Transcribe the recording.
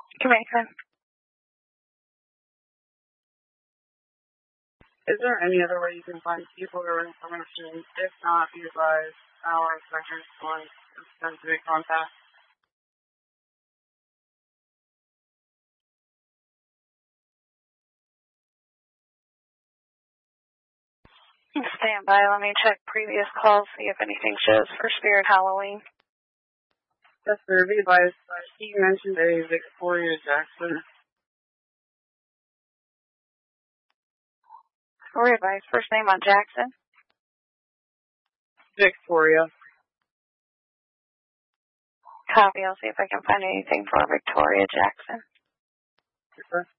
Jamaica. Is there any other way you can find people or information? If not, be advised our inspectors will send to make contact. Stand by. Let me check previous calls, see if anything shows for Spirit Halloween. Yes, sir. Be advised. He mentioned a Victoria Jackson. Victoria Vice. First name on Jackson. Victoria. Copy. I'll see if I can find anything for Victoria Jackson. Yes, sir.